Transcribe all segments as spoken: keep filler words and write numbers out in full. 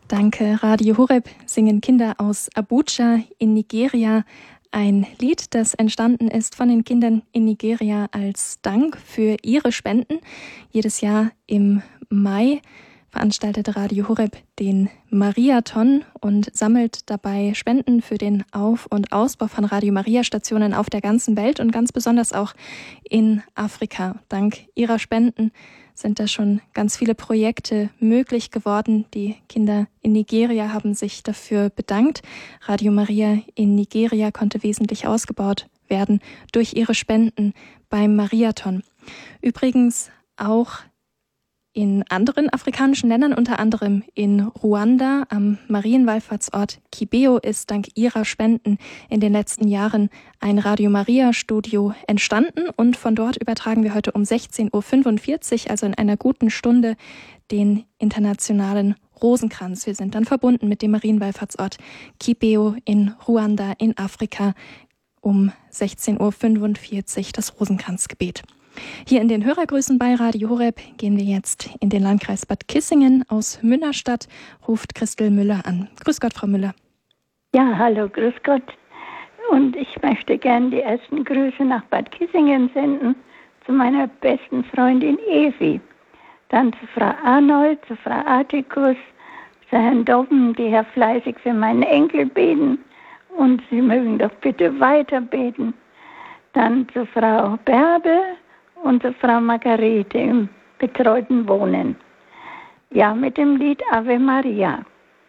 Danke. Radio Horeb singen Kinder aus Abuja in Nigeria. Ein Lied, das entstanden ist von den Kindern in Nigeria als Dank für ihre Spenden. Jedes Jahr im Mai veranstaltet Radio Horeb den Mariathon und sammelt dabei Spenden für den Auf- und Ausbau von Radio Maria Stationen auf der ganzen Welt und ganz besonders auch in Afrika. Dank ihrer Spenden sind da schon ganz viele Projekte möglich geworden. Die Kinder in Nigeria haben sich dafür bedankt. Radio Maria in Nigeria konnte wesentlich ausgebaut werden durch ihre Spenden beim Mariathon. Übrigens auch in anderen afrikanischen Ländern, unter anderem in Ruanda, am Marienwallfahrtsort Kibeo, ist dank ihrer Spenden in den letzten Jahren ein Radio Maria Studio entstanden. Und von dort übertragen wir heute um sechzehn Uhr fünfundvierzig, also in einer guten Stunde, den internationalen Rosenkranz. Wir sind dann verbunden mit dem Marienwallfahrtsort Kibeo in Ruanda in Afrika um sechzehn Uhr fünfundvierzig, das Rosenkranzgebet. Hier in den Hörergrüßen bei Radio Horeb gehen wir jetzt in den Landkreis Bad Kissingen. Aus Münnerstadt ruft Christel Müller an. Grüß Gott, Frau Müller. Ja, hallo, grüß Gott. Und ich möchte gerne die ersten Grüße nach Bad Kissingen senden zu meiner besten Freundin Evi. Dann zu Frau Arnold, zu Frau Artikus, zu Herrn Dobben, die ja fleißig für meinen Enkel beten. Und Sie mögen doch bitte weiter beten. Dann zu Frau Bärbel und zu Frau Margarete im betreuten Wohnen. Ja, mit dem Lied Ave Maria.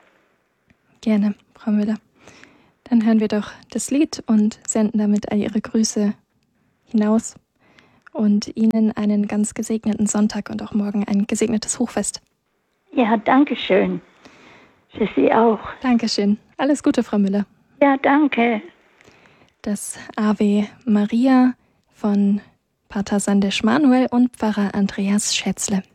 Gerne, Frau Müller. Dann hören wir doch das Lied und senden damit all Ihre Grüße hinaus und Ihnen einen ganz gesegneten Sonntag und auch morgen ein gesegnetes Hochfest. Ja, danke schön. Für Sie auch. Dankeschön. Alles Gute, Frau Müller. Ja, danke. Das Ave Maria von Pater Sandesh Manuel und Pfarrer Andreas Schätzle.